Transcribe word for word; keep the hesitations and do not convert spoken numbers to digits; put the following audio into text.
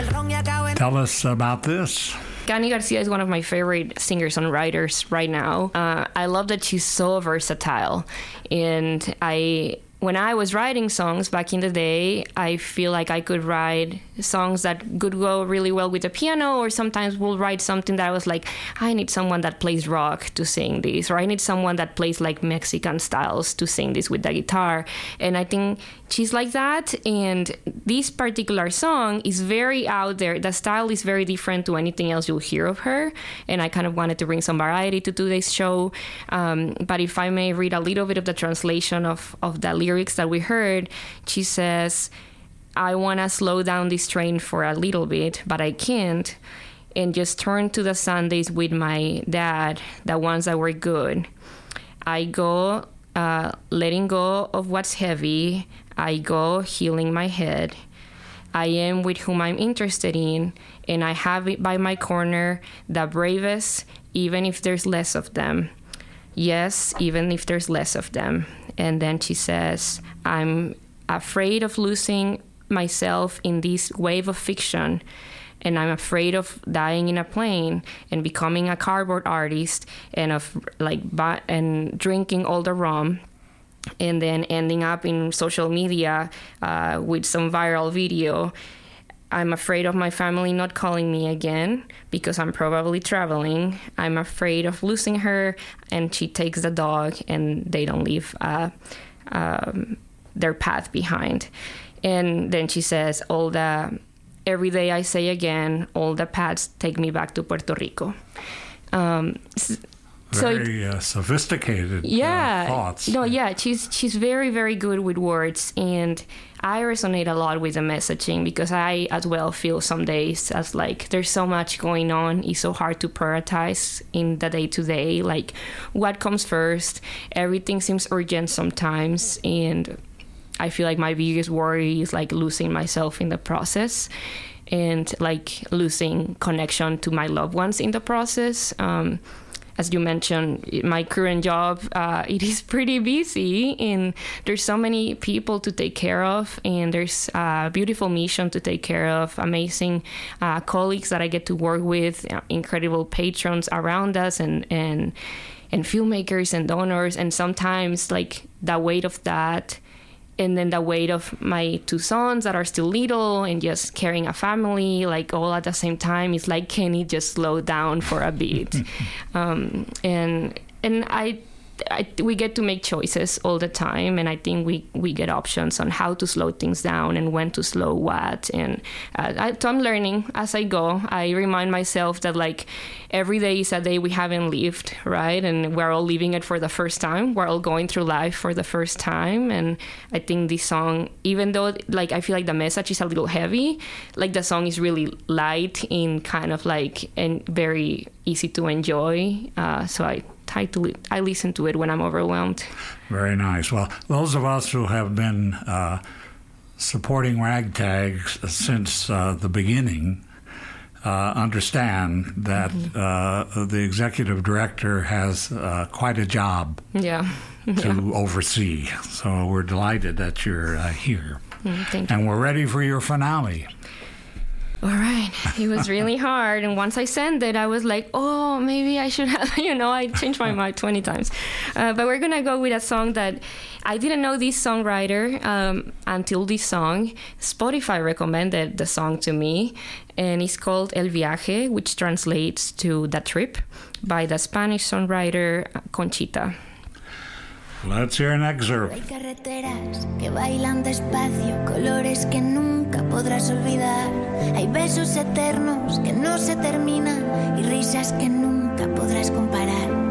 Tell us about this. Cani Garcia is one of my favorite singer-songwriters right now. Uh, I love that she's so versatile. And I... When I was writing songs back in the day, I feel like I could write songs that could go really well with the piano, or sometimes we'll write something that I was like, I need someone that plays rock to sing this, or I need someone that plays like Mexican styles to sing this with the guitar. And I think she's like that. And this particular song is very out there. The style is very different to anything else you'll hear of her. And I kind of wanted to bring some variety to today's show. Um, but if I may read a little bit of the translation of, of the lyrics that we heard, she says, I want to slow down this train for a little bit, but I can't, and just turn to the Sundays with my dad, the ones that were good. I go uh, letting go of what's heavy. I go healing my head. I am with whom I'm interested in, and I have it by my corner, the bravest, even if there's less of them. Yes, even if there's less of them. And then she says, I'm afraid of losing myself in this wave of fiction, and I'm afraid of dying in a plane and becoming a cardboard artist, and of like bu- and drinking all the rum, and then ending up in social media uh, with some viral video. I'm afraid of my family not calling me again because I'm probably traveling. I'm afraid of losing her, and she takes the dog, and they don't leave uh, um, their path behind. And then she says, all the, every day I say again, all the paths take me back to Puerto Rico. Um, So very uh, sophisticated yeah, uh, thoughts. No, yeah, she's she's very, very good with words, and I resonate a lot with the messaging because I as well feel some days as like there's so much going on. It's so hard to prioritize in the day-to-day, like what comes first. Everything seems urgent sometimes, and I feel like my biggest worry is like losing myself in the process, and like losing connection to my loved ones in the process. Um, As you mentioned, my current job, uh, it is pretty busy, and there's so many people to take care of, and there's a beautiful mission to take care of, amazing uh, colleagues that I get to work with, incredible patrons around us, and, and, and filmmakers and donors, and sometimes like the weight of that, and then the weight of my two sons that are still little, and just carrying a family, like all at the same time, it's like, can he just slow down for a bit? um, and and I, I, we get to make choices all the time, and I think we, we get options on how to slow things down and when to slow what. And uh, I, so I'm learning as I go. I remind myself that like every day is a day we haven't lived, right? And we're all living it for the first time. We're all going through life for the first time. And I think this song, even though like I feel like the message is a little heavy, like the song is really light in kind of like and very easy to enjoy. Uh, so I try to li- I listen to it when I'm overwhelmed. Very nice. Well, those of us who have been uh, supporting Ragtag since uh, the beginning Uh, understand that mm-hmm. uh, the executive director has uh, quite a job yeah. to yeah. oversee. So we're delighted that you're uh, here. Mm, thank and you. We're ready for your finale. All right. It was really hard. And once I sent it, I was like, oh, maybe I should have, you know, I changed my mind twenty times. Uh, but we're going to go with a song that I didn't know this songwriter um, until this song. Spotify recommended the song to me, and it's called El Viaje, which translates to The Trip, by the Spanish songwriter Conchita. Let's hear an excerpt. Hay carreteras que bailan despacio, colores que nunca podrás olvidar. Hay besos eternos que no se terminan y risas que nunca podrás comparar.